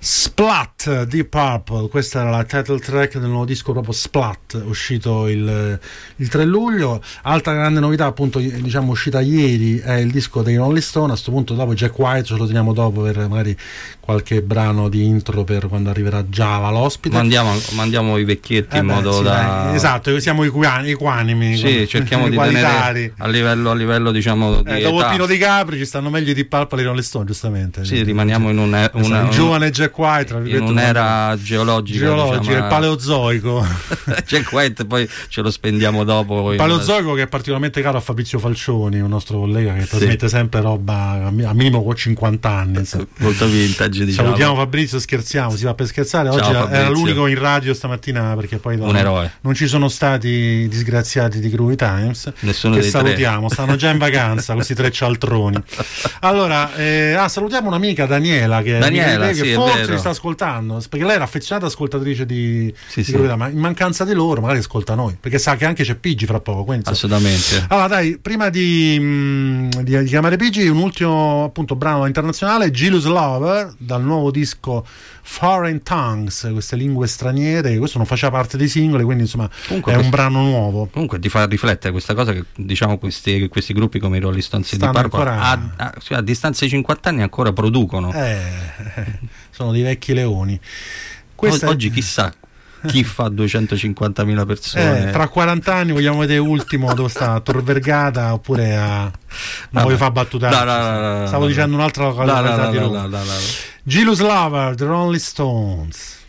Splat, Deep Purple, questa era la title track del nuovo disco proprio Splat, uscito il 3 luglio. Altra grande novità, appunto, diciamo uscita ieri, è il disco dei Rolling Stone. A questo punto dopo Jack White ce lo teniamo dopo per magari qualche brano di intro per quando arriverà Giava l'ospite. Mandiamo i vecchietti in modo da... Esatto, siamo equanimi. Sì, cerchiamo di tenere a livello diciamo di dopo età. il Pino di Capri ci stanno meglio di Purple e i Rolling Stone, giustamente. Sì, rimaniamo in un giovane Jack White, in un'era geologica, diciamo, il paleozoico. Jack White poi ce lo spendiamo dopo. Il paleozoico che è particolarmente caro a Fabrizio Falcioni, un nostro collega che trasmette sempre roba a minimo con 50 anni. Molto vintage, diciamo. Salutiamo Fabrizio, scherziamo, si va per scherzare. Oggi era l'unico in radio stamattina, perché poi un eroe. Non ci sono stati disgraziati di Groovy Times. Nessuno che dei salutiamo, stanno già in vacanza questi tre cialtroni. Allora, salutiamo un'amica Daniela che forse ci sta ascoltando, perché lei era affezionata ascoltatrice di Groovy Times, ma in mancanza di loro magari ascolta noi, perché sa che anche c'è Pigi fra poco, quindi assolutamente. Allora dai, prima di chiamare Pigi, un ultimo appunto brano internazionale, Jealous Lover, dal nuovo disco Foreign Tongues, queste lingue straniere. Questo non faceva parte dei singoli, quindi insomma comunque è un brano nuovo. Comunque ti fa riflettere questa cosa che, diciamo, questi gruppi come i Rolling Stones di Purple a distanza di 50 anni ancora producono. Sono dei vecchi leoni. Oggi chissà chi fa 250.000 persone. Fra 40 anni vogliamo vedere ultimo dove sta, a Tor Vergata oppure a... Non voglio fare battutacce. Stavo dicendo un'altra cosa. Jealous Lover, The Rolling Stones.